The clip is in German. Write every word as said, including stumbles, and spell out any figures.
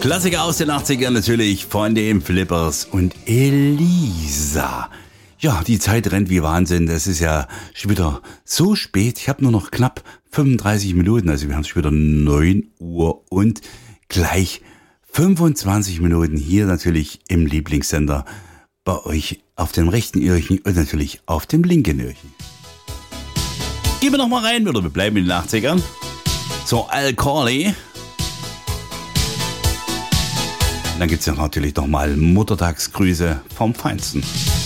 Klassiker aus den achtzigern natürlich von den Flippers und Elisa. Ja, die Zeit rennt wie Wahnsinn. Das ist ja schon wieder so spät. Ich habe nur noch knapp fünfunddreißig Minuten. Also wir haben schon wieder neun Uhr und gleich fünfundzwanzig Minuten hier natürlich im Lieblingssender bei euch auf dem rechten Öhrchen und natürlich auf dem linken Öhrchen. Gehen wir noch mal rein, oder wir bleiben in den achtzigern. So, Al Corley. Dann gibt's ja natürlich noch mal Muttertagsgrüße vom Feinsten.